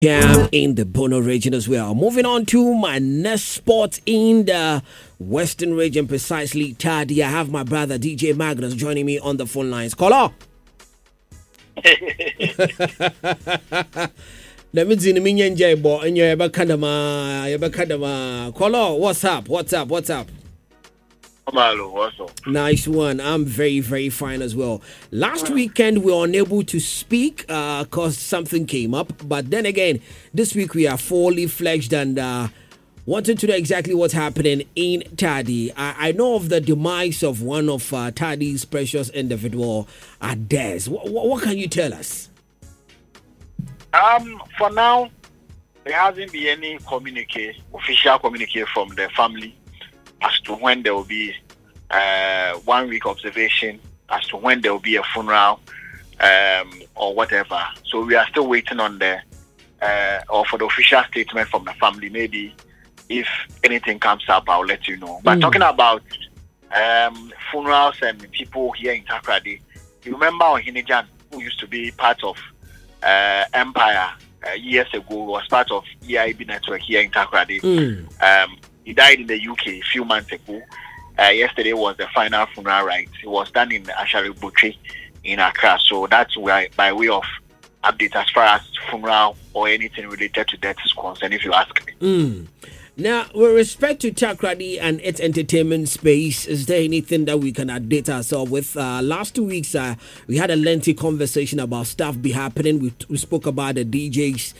Yeah, I'm in the Bono region as well. Moving on to my next spot in the Western region, precisely Tadi. I have my brother DJ Magnus joining me on the phone lines. Caller. Let me see the minion J boy and you're Caller, what's up? Nice one. I'm very, very fine as well. Last weekend, we were unable to speak because something came up. But then again, this week we are fully fledged and wanted to know exactly what's happening in Tadi. I know of the demise of one of Tadi's precious individual, Ades. What can you tell us? For now, there hasn't been any official communique from the family as to when there will be 1 week observation, as to when there will be a funeral or whatever. So we are still waiting on or for the official statement from the family. Maybe if anything comes up, I'll let you know. But talking about funerals and people here in Takoradi, you remember Ohinijan, who used to be part of Empire years ago, was part of EIB network here in Takoradi. He died in the UK a few months ago. Yesterday was the final funeral rites. It was done in Ashari Butri in Accra. So that's why, by way of update as far as funeral or anything related to death is concerned, if you ask me. Now, with respect to Takoradi and its entertainment space, is there anything that we can update ourselves with? Last 2 weeks, we had a lengthy conversation about stuff be happening. We spoke about the DJs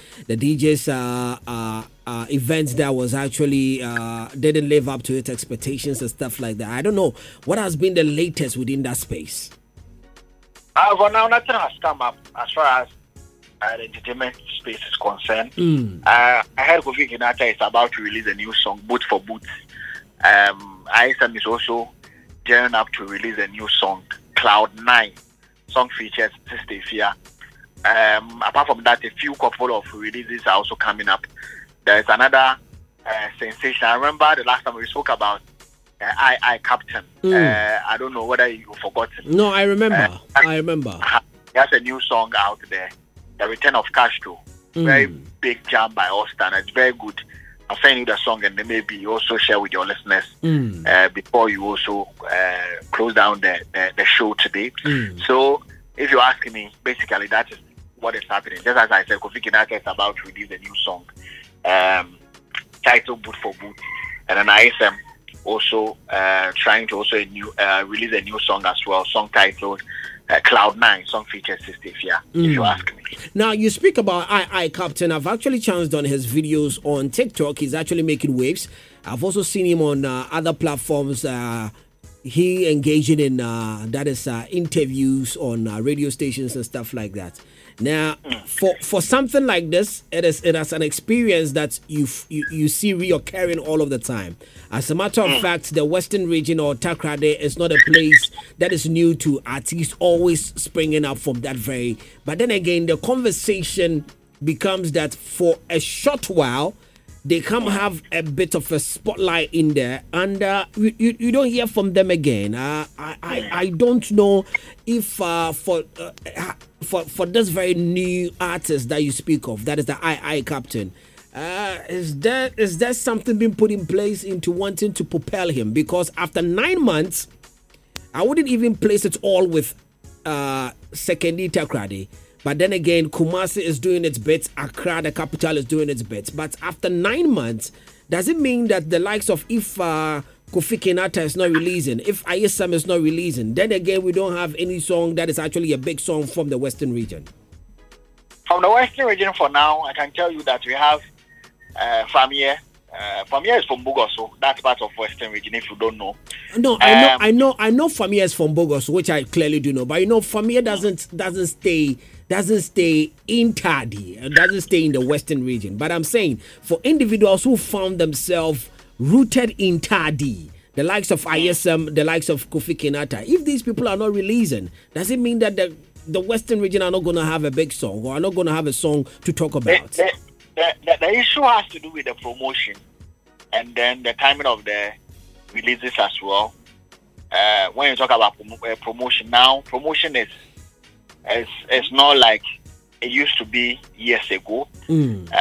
events that was actually didn't live up to its expectations and stuff like that. I don't know. What has been the latest within that space? For now, nothing has come up as far as the entertainment space is concerned. I heard Kofi Kinata is about to release a new song, Boot for Boot. ISM is also gearing up to release a new song, Cloud 9. Song features Sister Fia. Apart from that, a few couple of releases are also coming up. There's another sensation. I remember the last time we spoke about I Captain. I don't know whether you forgot. No, I remember. He has a new song out there, The Return of Castro. Very big jam by all standards. Very good. I'm sending you the song and then maybe you also share with your listeners before you also close down the show today. So if you ask me, basically that is what is happening. Just as I said, Kofi Kinata is about to release a new song titled Boot for Boot. And then ISM also trying to also release a new song as well, song titled Cloud 9, song features Sister Fia, if you ask me. Now, you speak about I Captain. I've actually chanced on his videos on TikTok. He's actually making waves. I've also seen him on other platforms. He engaging in interviews on radio stations and stuff like that. Now, for something like this, it is an experience that you see reoccurring all of the time. As a matter of fact, the Western region or Takoradi is not a place that is new to artists, always springing up from that very. But then again, the conversation becomes that for a short while, they come have a bit of a spotlight in there, and you don't hear from them again. I don't know if for this very new artist that you speak of, that is the I Captain, is there something being put in place into wanting to propel him? Because after 9 months, I wouldn't even place it all with Sekendi Takoradi. But then again, Kumasi is doing its bit, Accra, the capital, is doing its bit. But after 9 months, does it mean that the likes of if Kofi Kinata is not releasing, if ISM is not releasing, then again, we don't have any song that is actually a big song from the Western region? From the Western region for now, I can tell you that we have Famia. Famia is from Bogoso. That's part of Western region, if you don't know. No, I know Famia is from Bogoso, which I clearly do know. But Famia doesn't stay in Tadi, doesn't stay in the Western region. But I'm saying for individuals who found themselves rooted in Tadi, the likes of ISM, the likes of Kofi Kinata, if these people are not releasing, does it mean that the Western region are not going to have a big song or are not going to have a song to talk about? The issue has to do with the promotion and then the timing of the releases as well. When you talk about promotion now, promotion is not like it used to be years ago.